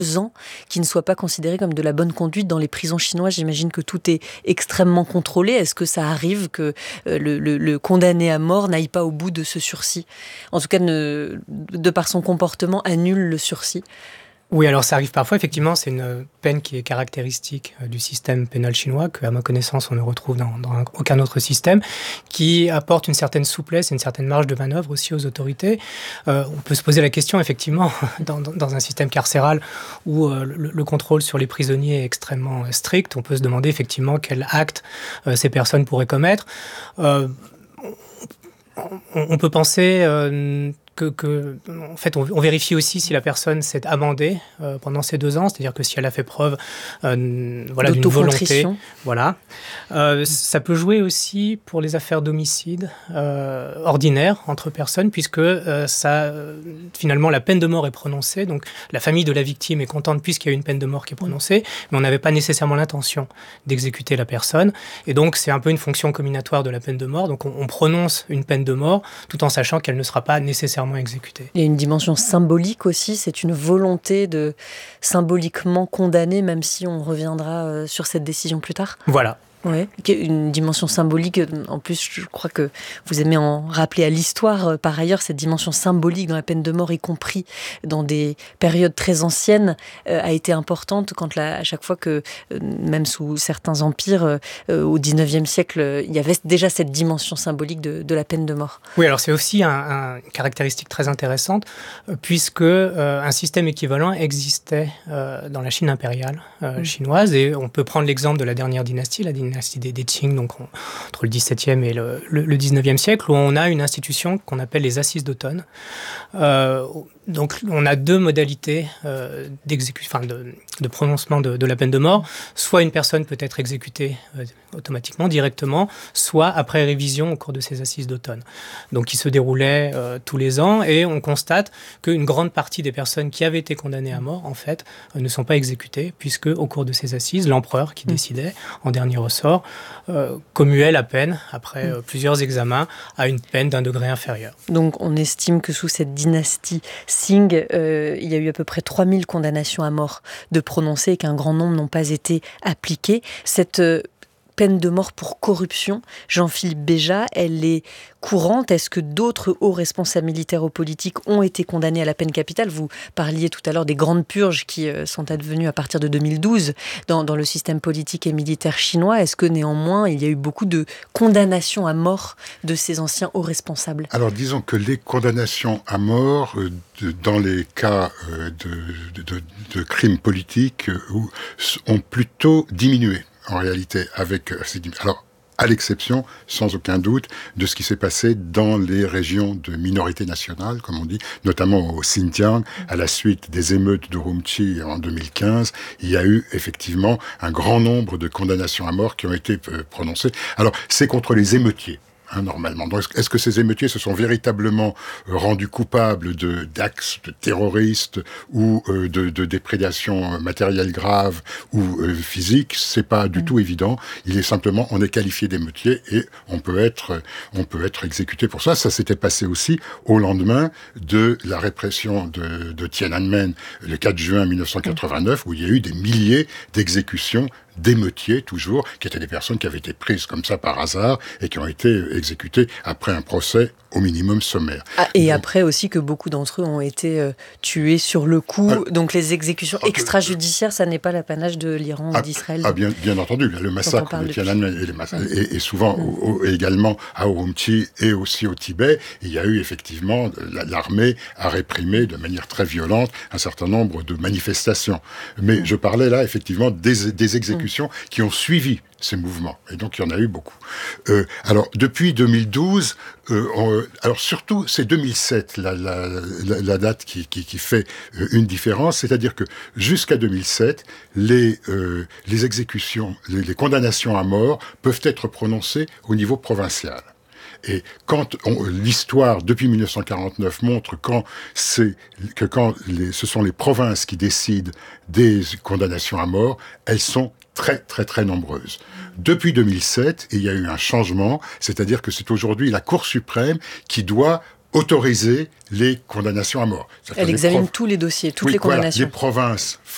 ans qui ne soit pas considéré comme de la bonne conduite dans les prisons chinoises. J'imagine que tout est extrêmement contrôlé. Est-ce que ça arrive que le condamné à mort n'aille pas au bout de ce sursis ? En tout cas, de par son comportement, annule le sursis. Oui, alors ça arrive parfois, effectivement, c'est une peine qui est caractéristique du système pénal chinois, qu'à ma connaissance, on ne retrouve dans aucun autre système, qui apporte une certaine souplesse et une certaine marge de manœuvre aussi aux autorités. On peut se poser la question, effectivement, dans un système carcéral où le contrôle sur les prisonniers est extrêmement strict, on peut se demander effectivement quel acte ces personnes pourraient commettre. On peut penser en fait, on vérifie aussi si la personne s'est amendée pendant ces 2 ans, c'est-à-dire que si elle a fait preuve d'une volonté. Voilà. Ça peut jouer aussi pour les affaires d'homicide ordinaires entre personnes, puisque finalement la peine de mort est prononcée, donc la famille de la victime est contente puisqu'il y a une peine de mort qui est prononcée, mais on n'avait pas nécessairement l'intention d'exécuter la personne, et donc c'est un peu une fonction comminatoire de la peine de mort, donc on prononce une peine de mort tout en sachant qu'elle ne sera pas nécessairement exécutée. Il y a une dimension symbolique aussi, c'est une volonté de symboliquement condamner, même si on reviendra sur cette décision plus tard. Voilà. Oui, une dimension symbolique. En plus, je crois que vous aimez en rappeler à l'histoire. Par ailleurs, cette dimension symbolique dans la peine de mort, y compris dans des périodes très anciennes, a été importante à chaque fois que, même sous certains empires, au XIXe siècle, il y avait déjà cette dimension symbolique de la peine de mort. Oui, alors c'est aussi une caractéristique très intéressante, puisque un système équivalent existait dans la Chine impériale chinoise, et on peut prendre l'exemple de la dernière dynastie, la dynastie des Qing, donc entre le XVIIe et le XIXe siècle, où on a une institution qu'on appelle les assises d'automne. Donc on a 2 modalités de prononcement de la peine de mort. Soit une personne peut être exécutée automatiquement, directement, soit après révision au cours de ces assises d'automne. Donc qui se déroulaient tous les ans, et on constate qu'une grande partie des personnes qui avaient été condamnées à mort, en fait, ne sont pas exécutées, puisque au cours de ces assises, l'empereur qui décidait, en dernier ressort, commuait la peine, après plusieurs examens, à une peine d'un degré inférieur. Donc on estime que sous cette dynastie Qing, il y a eu à peu près 3000 condamnations à mort de prononcées et qu'un grand nombre n'ont pas été appliquées. Cette peine de mort pour corruption, Jean-Philippe Béja, elle est courante. Est-ce que d'autres hauts responsables militaires ou politiques ont été condamnés à la peine capitale ? Vous parliez tout à l'heure des grandes purges qui sont advenues à partir de 2012 dans le système politique et militaire chinois. Est-ce que néanmoins, il y a eu beaucoup de condamnations à mort de ces anciens hauts responsables ? Alors disons que les condamnations à mort dans les cas de crimes politiques ont plutôt diminué. En réalité, alors, à l'exception, sans aucun doute, de ce qui s'est passé dans les régions de minorité nationale, comme on dit, notamment au Xinjiang, à la suite des émeutes d'Urumqi en 2015, il y a eu effectivement un grand nombre de condamnations à mort qui ont été prononcées. Alors, c'est contre les émeutiers. Normalement. Donc, est-ce que ces émeutiers se sont véritablement rendus coupables d'actes terroristes ou de déprédations matérielles graves ou physiques ? C'est pas du tout évident. Il est simplement, on est qualifié d'émeutier et on peut être exécuté pour ça. Ça s'était passé aussi au lendemain de la répression de Tiananmen le 4 juin 1989, où il y a eu des milliers d'exécutions d'émeutiers, toujours, qui étaient des personnes qui avaient été prises comme ça par hasard et qui ont été exécutées après un procès au minimum sommaire. Donc, après aussi que beaucoup d'entre eux ont été tués sur le coup. Donc les exécutions extrajudiciaires, ça n'est pas l'apanage de l'Iran ou d'Israël. Bien entendu. Le massacre de Tiananmen et souvent également à Urumqi et aussi au Tibet, il y a eu effectivement, l'armée a réprimé de manière très violente un certain nombre de manifestations. Mais je parlais là effectivement des exécutions qui ont suivi ces mouvements. Et donc, il y en a eu beaucoup. Alors, depuis 2012, alors surtout, c'est 2007, la date qui fait une différence. C'est-à-dire que jusqu'à 2007, les exécutions, les condamnations à mort peuvent être prononcées au niveau provincial. Et quand l'histoire, depuis 1949, montre ce sont les provinces qui décident des condamnations à mort, elles sont très, très, très nombreuses. Depuis 2007, il y a eu un changement, c'est-à-dire que c'est aujourd'hui la Cour suprême qui doit autoriser les condamnations à mort. Elle examine tous les dossiers, toutes les condamnations. Voilà, les provinces